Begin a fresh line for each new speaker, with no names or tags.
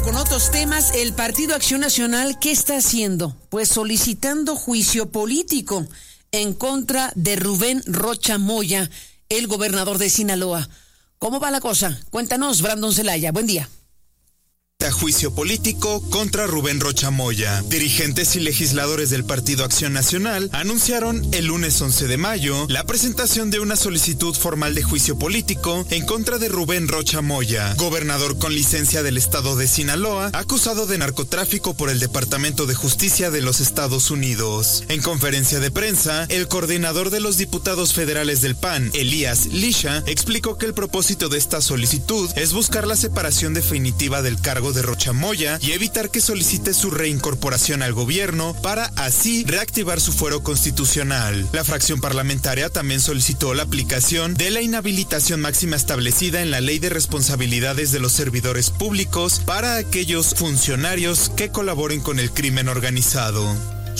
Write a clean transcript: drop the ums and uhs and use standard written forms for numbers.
Con otros temas, el Partido Acción Nacional, ¿qué está haciendo? Pues solicitando juicio político en contra de Rubén Rocha Moya, el gobernador de Sinaloa. ¿Cómo va la cosa? Cuéntanos, Brandon Celaya. Buen día.
A juicio político contra Rubén Rocha Moya. Dirigentes y legisladores del Partido Acción Nacional anunciaron el lunes 11 de mayo la presentación de una solicitud formal de juicio político en contra de Rubén Rocha Moya, gobernador con licencia del estado de Sinaloa, acusado de narcotráfico por el Departamento de Justicia de los Estados Unidos. En conferencia de prensa, el coordinador de los diputados federales del PAN, Elías Lisha, explicó que el propósito de esta solicitud es buscar la separación definitiva del cargo de Rocha Moya y evitar que solicite su reincorporación al gobierno para así reactivar su fuero constitucional. La fracción parlamentaria también solicitó la aplicación de la inhabilitación máxima establecida en la Ley de Responsabilidades de los Servidores Públicos para aquellos funcionarios que colaboren con el crimen organizado.